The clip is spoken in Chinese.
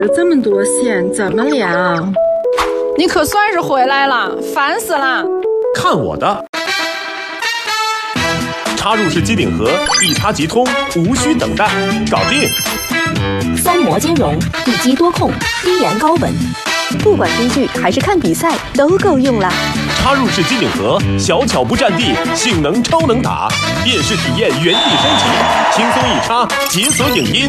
这么多线怎么连啊？ 你可算是回来了，烦死了！ 看我的！插入式机顶盒，一插即通，无需等待，搞定。 3模兼容，一机多控，低延高稳，不管追剧还是看比赛都够用了。 插入式机顶盒，小巧不占地，性能超能打，电视体验原地升级，轻松一插，解锁影音，